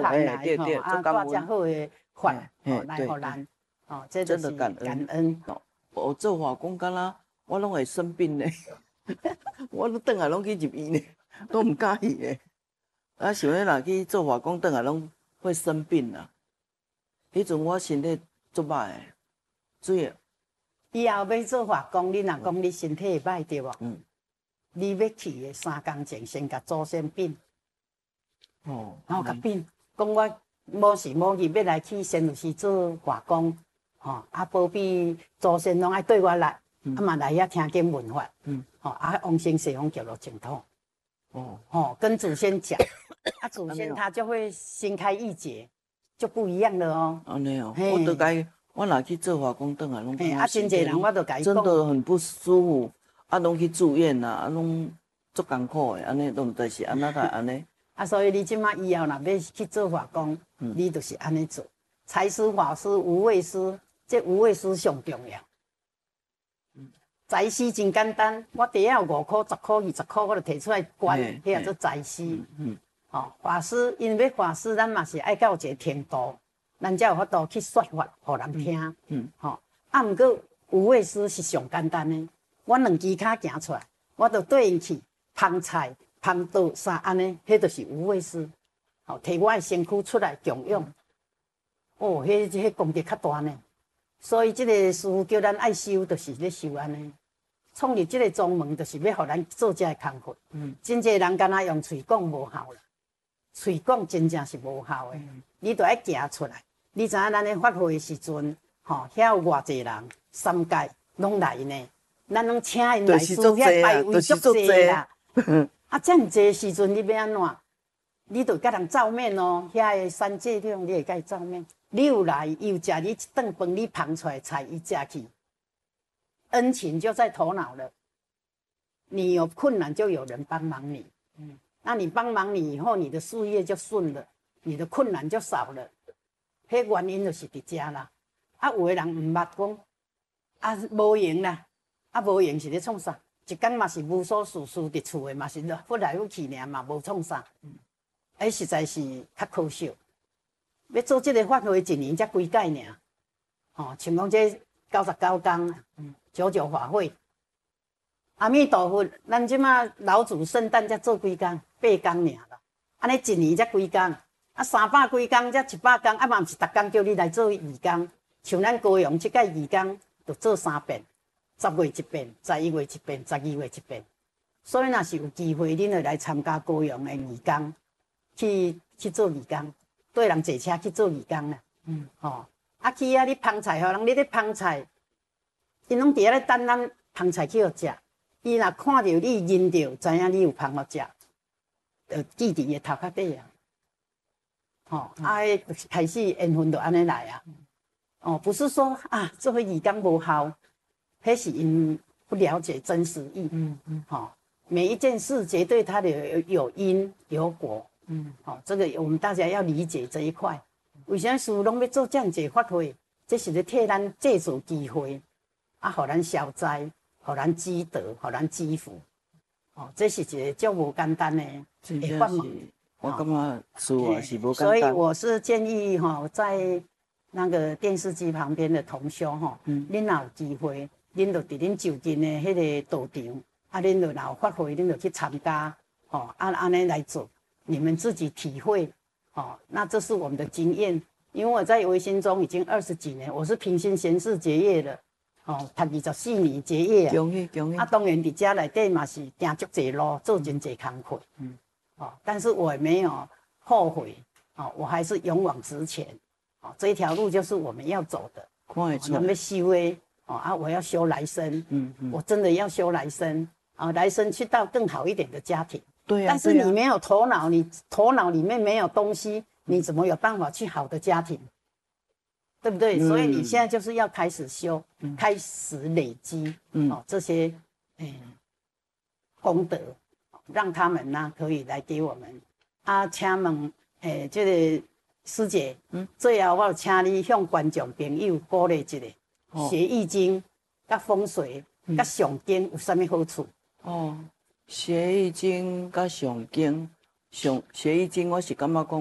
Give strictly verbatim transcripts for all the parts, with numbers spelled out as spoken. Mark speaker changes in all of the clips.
Speaker 1: 行来
Speaker 2: 对对，
Speaker 1: 吼，啊，带遮好的法吼来互咱，哦，这就是感恩。
Speaker 2: 哦，做化工敢若我拢会生病呢，我都转来拢去入院呢，都唔敢去的。啊，想要若去做化工，转来拢会生病啦。迄阵我身体足歹的，水。
Speaker 1: 以后要做化工，你若讲你身体会歹对无？
Speaker 2: 嗯。
Speaker 1: 你要去的三工前，先甲祖先禀。哦。然后甲禀，讲我某时某日要来去仙女市做化工，吼，啊，保庇祖先拢爱对我来，啊嘛来遐听经闻法，嗯，吼，啊，往生西方极乐净土。哦。吼，跟祖先讲，啊，祖先他就会心开意解，就不一样了哦。
Speaker 2: 安尼哦，我都该。我若去做化工，转来拢
Speaker 1: 啊，真侪人我都甲伊讲，
Speaker 2: 真的很不舒服，啊，拢去住院啦，啊，拢足艰苦的，安尼都毋知是安怎才安尼。啊，
Speaker 1: 所以你即马以后若要去做化工，嗯、你就是安尼做。财师、法师、无畏师，这无畏师上重要。嗯，财师真简单，我底下有五块、十块、二十块，我就摕出来管，迄叫做财师。嗯嗯。哦，法师因为法师，咱嘛是爱到一个程度。咱才有法度去说法，互人听。嗯，吼、哦，啊，毋过无畏师是上简单的。我两只脚行出来，我就对因去捧菜、捧刀啥安尼，迄就是无畏师。吼、哦，摕我的身躯出来供养。哦，迄迄功德较大呢。所以即个师父叫咱爱修，就是咧修安尼。创立即个宗门，就是要互咱做遮个工课。嗯，真侪人敢若用嘴讲无效啦，嘴讲真正是无效的。嗯、你着爱行出来。你知影咱咧法会的时阵，吼，遐有偌济人，三界拢来呢。咱拢请因来师遐排位足济啦。啊，遮尔济时阵，你要安怎？你着甲人照面哦。遐个三界中，你会甲伊照面。你有来，伊有食你一顿饭，你捧出来菜，伊食去。恩情就在头脑了。你有困难，就有人帮忙你。嗯，那你帮忙你以后，你的事业就顺了，你的困难就少了。迄原因就是伫遮啦，啊有的人毋捌讲，啊无用啦，啊无用是咧创啥？一工嘛是无所事事伫厝诶，嘛是忽来忽去尔，嘛无创啥。哎，实在是较可惜。要做即个法会一年才几届尔，吼，像讲这九十九天，九九法会。阿弥陀佛，咱即马老祖圣诞才做几工？八工尔啦，安尼一年才几工？啊，三百几工，才一百工，啊嘛毋是逐工叫你来做义工。像咱高雄即届义工，就做三遍，十月一遍，十一月一遍，十二月一遍。所以若是有机会，恁会来参加高雄的义工，去去做义工，对人坐车去做义工啦。嗯，吼、哦，啊去啊，你捧菜，互人你咧捧菜，因拢伫遐咧等咱捧菜去互食。伊若看到你认到，知影你有捧互食，就记伫伊头壳底啊。哦，啊，开始缘分就安尼来啊。哦，不是说啊，做伙义工无效，迄是因不了解真实意。嗯嗯。好、哦，每一件事绝对它的有有因有果。嗯。好、哦，这个我们大家要理解这一块。为啥师父拢要做这样子法会？这是咧替咱借助机会，啊，互咱消灾，互咱积德，互咱积福。哦，这是一个足无简单的的法门。
Speaker 2: 我感觉是啊，是无简单。
Speaker 1: 所以我是建议哈，在那个电视机旁边的同修哈，嗯，恁若有机会，恁就伫恁就近的迄个道场，啊，恁就若有法会，恁就去参加，哦，按安尼来做，你们自己体会，哦，那这是我们的经验，因为我在维新中已经二十几年，我是平心闲事结业的，哦，读二十四年结业啊，
Speaker 2: 恭喜恭喜！
Speaker 1: 啊，当然伫遮内底嘛是行足侪路，做真侪工课，嗯。哦，但是我也没有后悔，哦，我还是勇往直前，哦，这一条路就是我们要走的。
Speaker 2: 看得出来。
Speaker 1: 我们修为，哦啊，我要修来生，嗯嗯，我真的要修来生，啊，来生去到更好一点的家庭。
Speaker 2: 对呀、啊。
Speaker 1: 但是你没有头脑，你头脑里面没有东西，你怎么有办法去好的家庭？对不对？嗯、所以你现在就是要开始修，嗯、开始累积，嗯，哦，这些，嗯，功德。让他们呢可以来给我们啊，请问诶，这个师姐，嗯，最后我请你向观众朋友鼓励一下，哦、学易经、甲风水、甲上经有啥物好处？
Speaker 2: 哦，学易经甲上经，上学易经我是感觉讲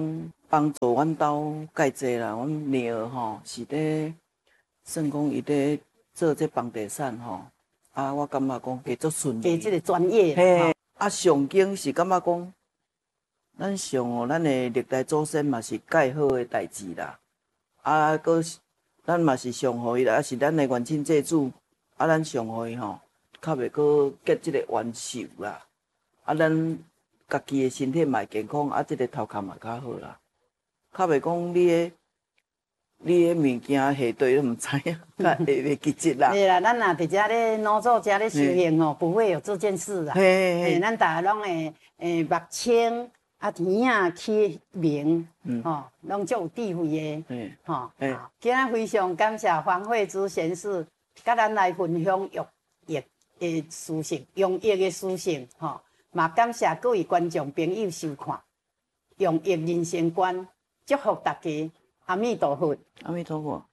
Speaker 2: 帮助阮兜介济啦。阮娘吼是咧算讲伊咧做这房地产吼，啊，我感觉讲加足顺利。
Speaker 1: 加即个专业。
Speaker 2: 嘿，啊，上经是感觉讲，咱上哦，咱的历代祖先嘛是介好的代志啦。啊，搁是咱嘛是上互伊啦，啊是咱的元亲祭祖，啊，咱上互伊吼，较袂搁结即个冤仇啦。啊，咱家己的身体嘛会健康，啊，即个头壳嘛较好啦。较袂讲你的你的物件下地都毋知影，较会袂记节啦。
Speaker 1: 对啦，咱若伫遮咧努做遮咧修行吼，不会有这件事啦。
Speaker 2: 嘿
Speaker 1: 嘿，咱大家拢会诶目清啊，耳啊起明，吼，拢足有智慧的，吼。今仔非常感谢黄慧珠贤士，甲咱来分享用益的书信，用益的书信，吼。嘛感谢各位观众朋友收看，用益人生观，祝福大家，阿弥陀佛，
Speaker 2: 阿弥陀佛。